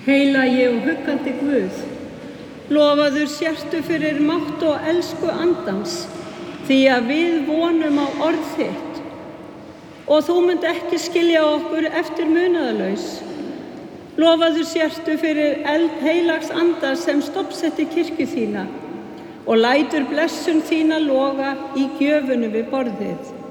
Heilagi og huggandi Guð, lofaður sértu fyrir mátt og elsku andans, því að við vonum á orð þitt. Og þú munt ekki skilja okkur eftir munaðarlaus. Lofaður sértu fyrir eld heilags anda sem stofnsetti kirkju þína og lætur blessun þína loga í gjöfunum við borðið.